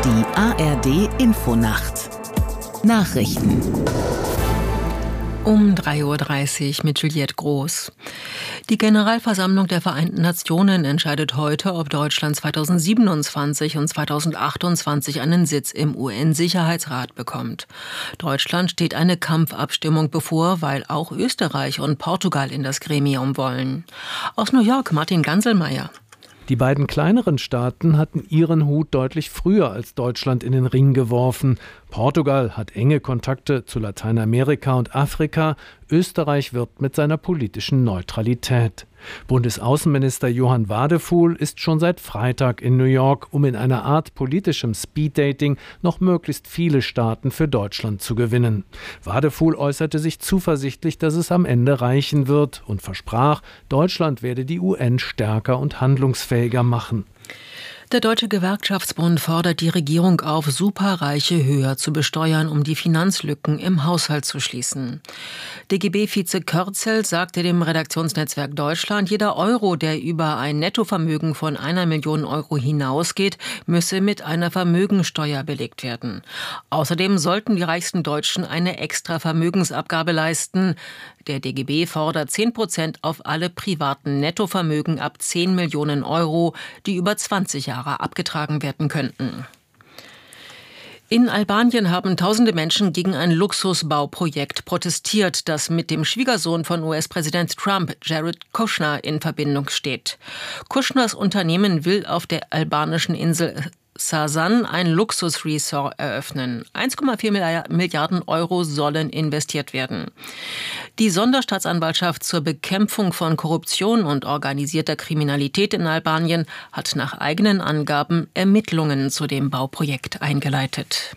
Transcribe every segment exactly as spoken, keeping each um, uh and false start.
Die A R D-Infonacht Nachrichten um drei Uhr dreißig mit Juliette Groß. Die Generalversammlung der Vereinten Nationen entscheidet heute, ob Deutschland zweitausendsiebenundzwanzig und zweitausendachtundzwanzig einen Sitz im U N-Sicherheitsrat bekommt. Deutschland steht eine Kampfabstimmung bevor, weil auch Österreich und Portugal in das Gremium wollen. Aus New York Martin Ganselmeier. Die beiden kleineren Staaten hatten ihren Hut deutlich früher als Deutschland in den Ring geworfen. Portugal hat enge Kontakte zu Lateinamerika und Afrika. Österreich wirbt mit seiner politischen Neutralität. Bundesaußenminister Johann Wadefuhl ist schon seit Freitag in New York, um in einer Art politischem Speeddating noch möglichst viele Staaten für Deutschland zu gewinnen. Wadefuhl äußerte sich zuversichtlich, dass es am Ende reichen wird und versprach, Deutschland werde die U N stärker und handlungsfähiger machen. Der Deutsche Gewerkschaftsbund fordert die Regierung auf, Superreiche höher zu besteuern, um die Finanzlücken im Haushalt zu schließen. D G B-Vize Körzel sagte dem Redaktionsnetzwerk Deutschland, jeder Euro, der über ein Nettovermögen von einer Million Euro hinausgeht, müsse mit einer Vermögensteuer belegt werden. Außerdem sollten die reichsten Deutschen eine extra Vermögensabgabe leisten. Der D G B fordert zehn Prozent auf alle privaten Nettovermögen ab zehn Millionen Euro, die über zwanzig Jahre abgetragen werden könnten. In Albanien haben tausende Menschen gegen ein Luxusbauprojekt protestiert, das mit dem Schwiegersohn von U S-Präsident Trump, Jared Kushner, in Verbindung steht. Kushners Unternehmen will auf der albanischen Insel Sasan ein Luxusresort eröffnen. eins Komma vier Milliarden Euro sollen investiert werden. Die Sonderstaatsanwaltschaft zur Bekämpfung von Korruption und organisierter Kriminalität in Albanien hat nach eigenen Angaben Ermittlungen zu dem Bauprojekt eingeleitet.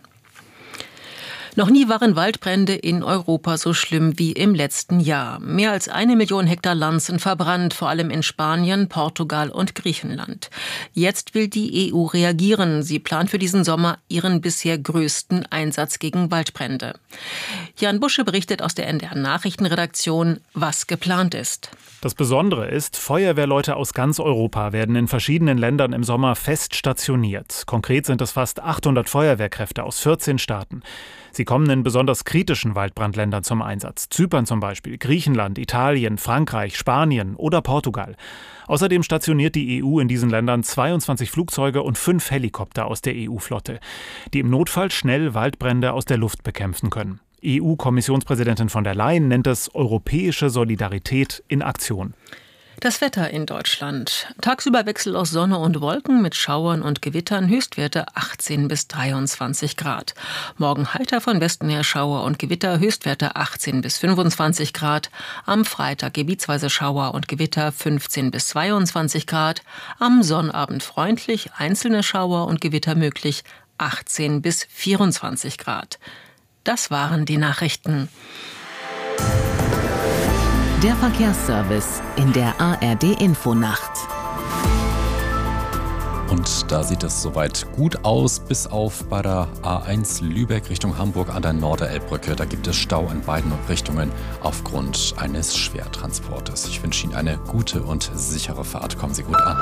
Noch nie waren Waldbrände in Europa so schlimm wie im letzten Jahr. Mehr als eine Million Hektar Land sind verbrannt, vor allem in Spanien, Portugal und Griechenland. Jetzt will die E U reagieren. Sie plant für diesen Sommer ihren bisher größten Einsatz gegen Waldbrände. Jan Busche berichtet aus der N D R-Nachrichtenredaktion, was geplant ist. Das Besondere ist, Feuerwehrleute aus ganz Europa werden in verschiedenen Ländern im Sommer fest stationiert. Konkret sind es fast achthundert Feuerwehrkräfte aus vierzehn Staaten. Sie kommen in besonders kritischen Waldbrandländern zum Einsatz. Zypern zum Beispiel, Griechenland, Italien, Frankreich, Spanien oder Portugal. Außerdem stationiert die E U in diesen Ländern zweiundzwanzig Flugzeuge und fünf Helikopter aus der E U-Flotte, die im Notfall schnell Waldbrände aus der Luft bekämpfen können. E U-Kommissionspräsidentin von der Leyen nennt es europäische Solidarität in Aktion. Das Wetter in Deutschland. Tagsüber Wechsel aus Sonne und Wolken mit Schauern und Gewittern, Höchstwerte achtzehn bis dreiundzwanzig Grad. Morgen heiter von Westen her Schauer und Gewitter, Höchstwerte achtzehn bis fünfundzwanzig Grad. Am Freitag gebietsweise Schauer und Gewitter, fünfzehn bis zweiundzwanzig Grad. Am Sonnabend freundlich, einzelne Schauer und Gewitter möglich, achtzehn bis vierundzwanzig Grad. Das waren die Nachrichten. Der Verkehrsservice in der A R D-Infonacht. Und da sieht es soweit gut aus, bis auf bei der A eins Lübeck Richtung Hamburg an der Norderelbbrücke. Da gibt es Stau in beiden Richtungen aufgrund eines Schwertransportes. Ich wünsche Ihnen eine gute und sichere Fahrt. Kommen Sie gut an.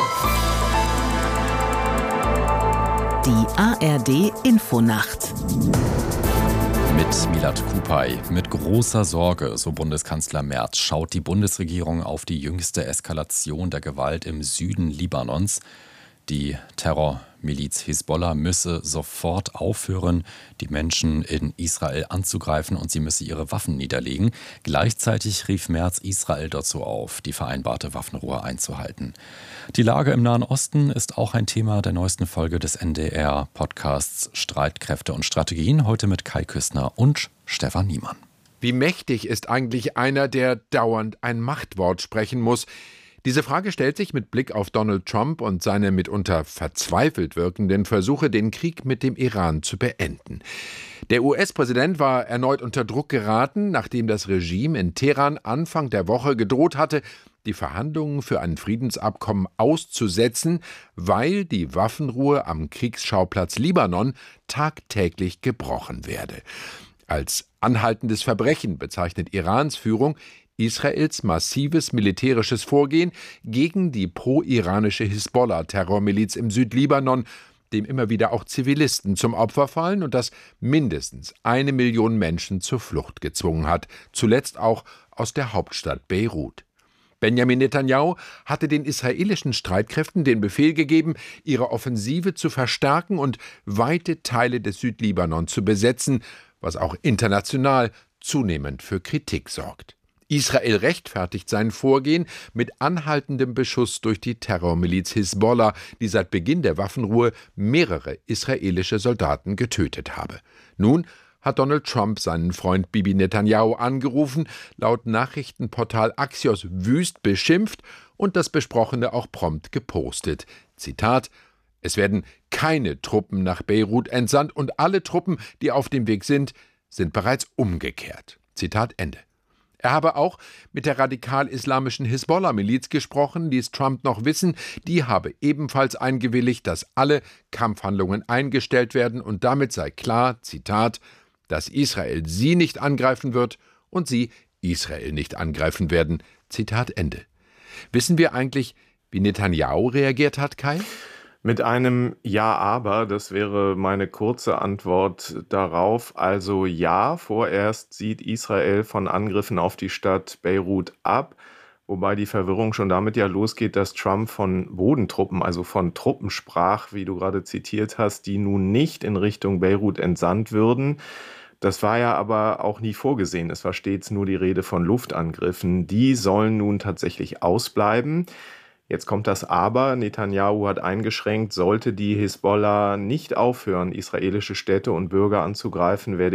Die A R D-Infonacht. Mit Milad Kupay. Mit großer Sorge, so Bundeskanzler Merz, schaut die Bundesregierung auf die jüngste Eskalation der Gewalt im Süden Libanons. Die Terrormiliz Hisbollah müsse sofort aufhören, die Menschen in Israel anzugreifen, und sie müsse ihre Waffen niederlegen. Gleichzeitig rief Merz Israel dazu auf, die vereinbarte Waffenruhe einzuhalten. Die Lage im Nahen Osten ist auch ein Thema der neuesten Folge des N D R-Podcasts Streitkräfte und Strategien. Heute mit Kai Küstner und Stefan Niemann. Wie mächtig ist eigentlich einer, der dauernd ein Machtwort sprechen muss? Diese Frage stellt sich mit Blick auf Donald Trump und seine mitunter verzweifelt wirkenden Versuche, den Krieg mit dem Iran zu beenden. Der U S-Präsident war erneut unter Druck geraten, nachdem das Regime in Teheran Anfang der Woche gedroht hatte, die Verhandlungen für ein Friedensabkommen auszusetzen, weil die Waffenruhe am Kriegsschauplatz Libanon tagtäglich gebrochen werde. Als anhaltendes Verbrechen bezeichnet Irans Führung Israels massives militärisches Vorgehen gegen die pro-iranische Hisbollah-Terrormiliz im Südlibanon, dem immer wieder auch Zivilisten zum Opfer fallen und das mindestens eine Million Menschen zur Flucht gezwungen hat, zuletzt auch aus der Hauptstadt Beirut. Benjamin Netanyahu hatte den israelischen Streitkräften den Befehl gegeben, ihre Offensive zu verstärken und weite Teile des Südlibanon zu besetzen, was auch international zunehmend für Kritik sorgt. Israel rechtfertigt sein Vorgehen mit anhaltendem Beschuss durch die Terrormiliz Hisbollah, die seit Beginn der Waffenruhe mehrere israelische Soldaten getötet habe. Nun hat Donald Trump seinen Freund Bibi Netanyahu angerufen, laut Nachrichtenportal Axios wüst beschimpft und das Besprochene auch prompt gepostet. Zitat: Es werden keine Truppen nach Beirut entsandt und alle Truppen, die auf dem Weg sind, sind bereits umgekehrt. Zitat Ende. Er habe auch mit der radikal-islamischen Hisbollah-Miliz gesprochen, ließ Trump noch wissen, die habe ebenfalls eingewilligt, dass alle Kampfhandlungen eingestellt werden und damit sei klar, Zitat, dass Israel sie nicht angreifen wird und sie Israel nicht angreifen werden. Zitat Ende. Wissen wir eigentlich, wie Netanyahu reagiert hat, Kai? Mit einem Ja, aber, das wäre meine kurze Antwort darauf. Also ja, vorerst sieht Israel von Angriffen auf die Stadt Beirut ab, wobei die Verwirrung schon damit ja losgeht, dass Trump von Bodentruppen, also von Truppen sprach, wie du gerade zitiert hast, die nun nicht in Richtung Beirut entsandt würden. Das war ja aber auch nie vorgesehen. Es war stets nur die Rede von Luftangriffen. Die sollen nun tatsächlich ausbleiben. Jetzt kommt das Aber. Netanyahu hat eingeschränkt, sollte die Hisbollah nicht aufhören, israelische Städte und Bürger anzugreifen, werde